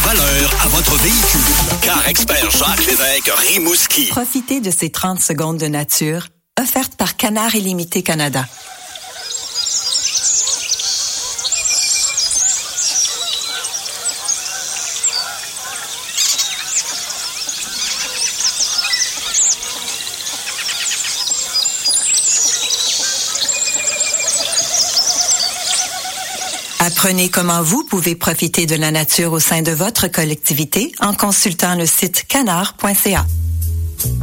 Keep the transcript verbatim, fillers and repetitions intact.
valeur à votre véhicule. Car expert Jacques Lévesque Rimouski. Profitez de ces trente secondes de nature, offertes par Canard Illimité Canada. Apprenez comment vous pouvez profiter de la nature au sein de votre collectivité en consultant le site canard point c a.